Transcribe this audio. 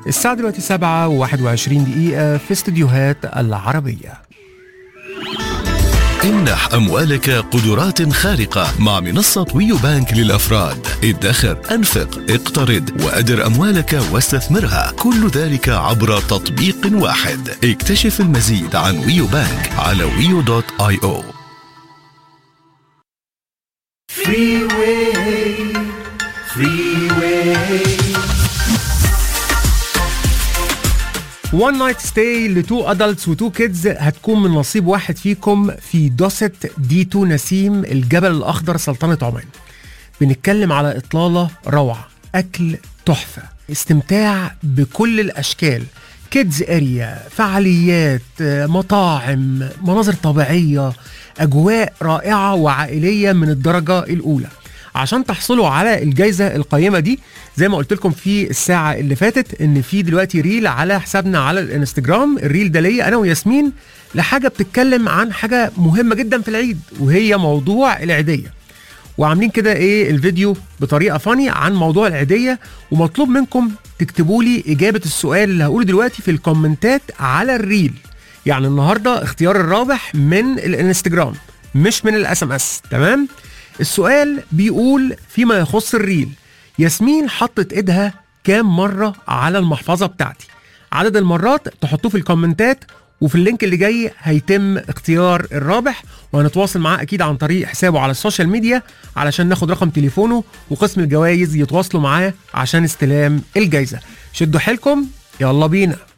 الساعة دلوقتي 7:21 في استديوهات العربية. امنح أموالك قدرات خارقة مع منصة ويو بانك للأفراد. ادخر، أنفق، اقترض وأدر أموالك واستثمرها، كل ذلك عبر تطبيق واحد. اكتشف المزيد عن ويو بانك على wio.io. One night stay ل2 adults و2 kids هتكون من نصيب واحد فيكم في دوست D2 نسيم الجبل الأخضر سلطنة عمان. بنتكلم على إطلالة روعة، أكل تحفة، استمتاع بكل الأشكال، كيدز اريا، فعاليات، مطاعم، مناظر طبيعية، أجواء رائعة وعائلية من الدرجة الأولى. عشان تحصلوا على الجائزة القيمة دي زي ما قلت لكم في الساعة اللي فاتت ان في دلوقتي ريل على حسابنا على الانستجرام. الريل ده ليا انا وياسمين لحاجة بتتكلم عن حاجة مهمة جدا في العيد، وهي موضوع العيدية. وعاملين كده الفيديو بطريقة فاني عن موضوع العيدية، ومطلوب منكم تكتبوا لي إجابة السؤال اللي هقوله دلوقتي في الكومنتات على الريل. يعني النهاردة اختيار الرابح من الانستجرام مش من الSMS، تمام؟ السؤال بيقول فيما يخص الريل: ياسمين حطت ايدها كام مرة على المحفظة بتاعتي؟ عدد المرات تحطوه في الكومنتات، وفي اللينك اللي جاي هيتم اختيار الرابح، وهنتواصل معاه اكيد عن طريق حسابه على السوشيال ميديا علشان ناخد رقم تليفونه، وقسم الجوائز يتواصلوا معاه عشان استلام الجايزة. شدوا حيلكم، يلا بينا.